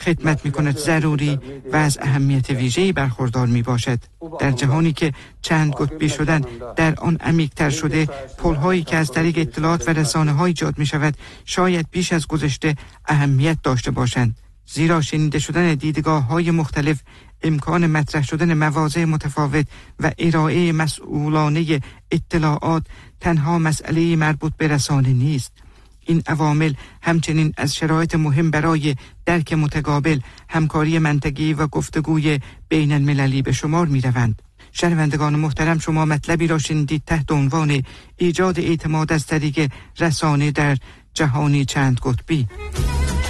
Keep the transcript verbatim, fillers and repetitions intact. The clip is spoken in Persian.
خدمت می کند ضروری و از اهمیت ویژه‌ای برخوردار می باشد. در جهانی که چند قطبی شدن در آن عمیق‌تر شده، پل‌هایی که از طریق اطلاعات و رسانه‌ها ایجاد می شود شاید بیش از گذشته اهمیت داشته باشند، زیرا شنیده شدن دیدگاه‌های مختلف، امکان مطرح شدن مواضع متفاوت و ارائه مسئولانه اطلاعات تنها مسئله مربوط به رسانه نیست. این عوامل همچنین از شرایط مهم برای درک متقابل، همکاری منطقی و گفتگوی بین المللی به شمار می روند. شنوندگان محترم، شما مطلبی را شنیدید تحت عنوان ایجاد اعتماد از طریق رسانه در جهانی چند قطبی.